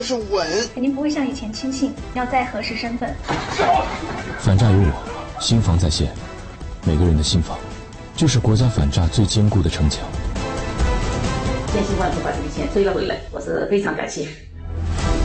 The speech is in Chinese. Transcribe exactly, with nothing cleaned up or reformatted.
是稳， 肯定不会像以前轻信，要再核实身份。 反诈有我，心防在线。每个人的心防，就是国家反诈最坚固的城墙。 千辛万苦把这个钱追了回来，我是非常感谢。